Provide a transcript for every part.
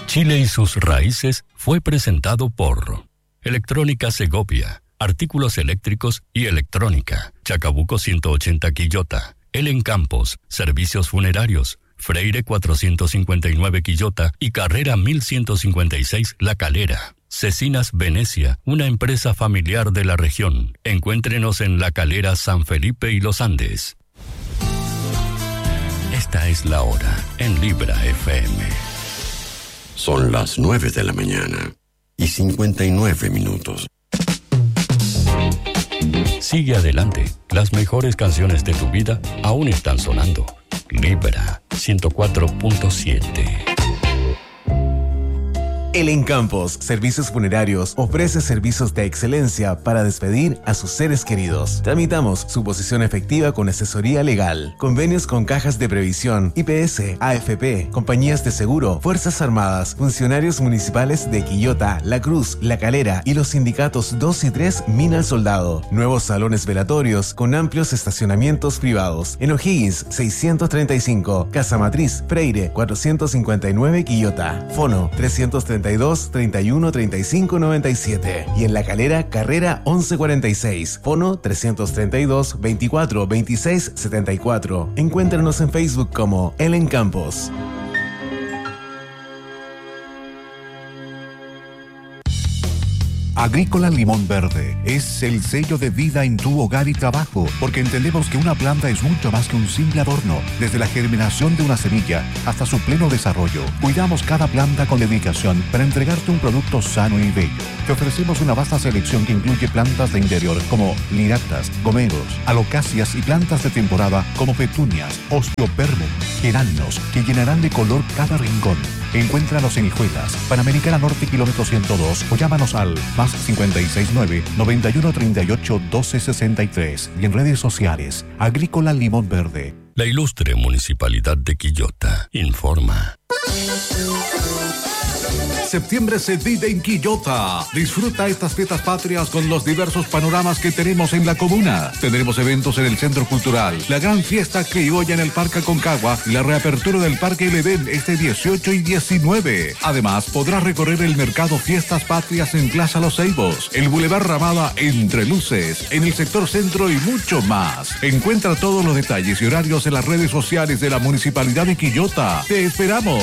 Chile y sus raíces fue presentado por Electrónica Segovia, artículos eléctricos y electrónica, Chacabuco 180 Quillota, Elen Campos, servicios funerarios, Freire 459 Quillota y Carrera 1156 La Calera. Cecinas Venecia, una empresa familiar de la región. Encuéntrenos en La Calera, San Felipe y Los Andes. Esta es la hora en Libra FM. Son las 9 de la mañana y 59 minutos. Sigue adelante. Las mejores canciones de tu vida aún están sonando. Libra 104.7. Elen Campos, Servicios Funerarios, ofrece servicios de excelencia para despedir a sus seres queridos. Tramitamos suposición efectiva con asesoría legal, convenios con cajas de previsión, IPS, AFP, compañías de seguro, Fuerzas Armadas, funcionarios municipales de Quillota, La Cruz, La Calera y los sindicatos 2 y 3 Mina al Soldado. Nuevos salones velatorios con amplios estacionamientos privados. En O'Higgins 635, Casa Matriz, Freire 459 Quillota. Fono 331 31 35 97 y en La Calera, Carrera 1146, fono 332 24 26 74. Encuéntranos en Facebook como Elen Campos. Agrícola Limón Verde es el sello de vida en tu hogar y trabajo, porque entendemos que una planta es mucho más que un simple adorno. Desde la germinación de una semilla hasta su pleno desarrollo, cuidamos cada planta con dedicación para entregarte un producto sano y bello. Te ofrecemos una vasta selección que incluye plantas de interior como liractas, gomeros, alocacias y plantas de temporada como petunias, osteopermum, geranios, que llenarán de color cada rincón. Encuéntranos en Hijuelas, Panamericana Norte, kilómetro 102, o llámanos al más 569-9138-1263 y en redes sociales, Agrícola Limón Verde. La ilustre Municipalidad de Quillota informa. Septiembre se vive en Quillota. Disfruta estas fiestas patrias con los diversos panoramas que tenemos en la comuna. Tendremos eventos en el Centro Cultural, la gran fiesta criolla en el Parque Aconcagua y la reapertura del Parque El Edén este 18 y 19. Además, podrás recorrer el Mercado Fiestas Patrias en Plaza Los Ceibos, el Boulevard Ramada Entre Luces, en el sector centro y mucho más. Encuentra todos los detalles y horarios en las redes sociales de la Municipalidad de Quillota. ¡Te esperamos!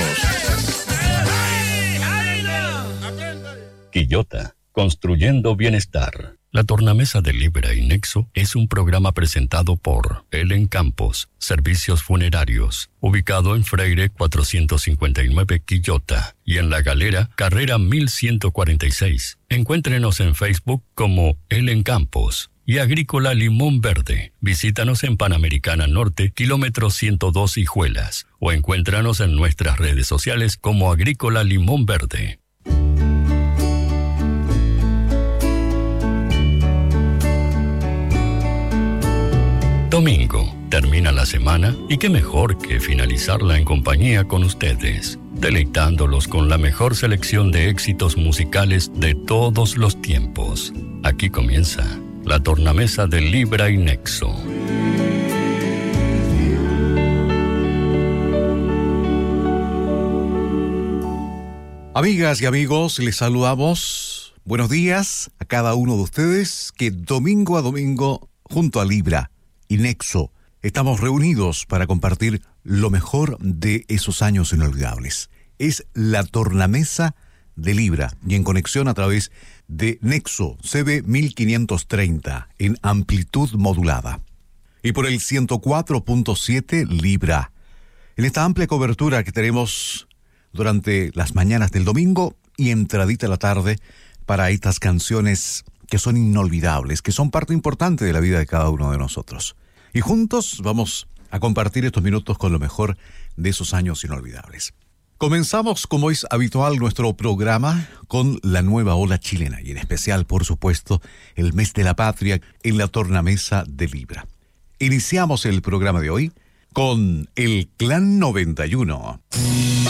Quillota, construyendo bienestar. La tornamesa de Libra y Nexo es un programa presentado por Elen Campos, Servicios Funerarios, ubicado en Freire 459 Quillota y en La Galera, Carrera 1146. Encuéntrenos en Facebook como Elen Campos. Y Agrícola Limón Verde. Visítanos en Panamericana Norte, kilómetro 102 Hijuelas, o encuéntranos en nuestras redes sociales como Agrícola Limón Verde. Domingo. Termina la semana y qué mejor que finalizarla en compañía con ustedes, deleitándolos con la mejor selección de éxitos musicales de todos los tiempos. Aquí comienza la tornamesa de Libra y Nexo. Amigas y amigos, les saludamos. Buenos días a cada uno de ustedes que domingo a domingo, junto a Libra y Nexo, estamos reunidos para compartir lo mejor de esos años inolvidables. Es la tornamesa de Libra y en conexión a través de Nexo CB 1530 en amplitud modulada. Y por el 104.7 Libra. En esta amplia cobertura que tenemos durante las mañanas del domingo y entradita la tarde para estas canciones que son inolvidables, que son parte importante de la vida de cada uno de nosotros. Y juntos vamos a compartir estos minutos con lo mejor de esos años inolvidables. Comenzamos, como es habitual, nuestro programa con la nueva ola chilena y en especial, por supuesto, el mes de la patria en la tornamesa de Libra. Iniciamos el programa de hoy con el Clan 91.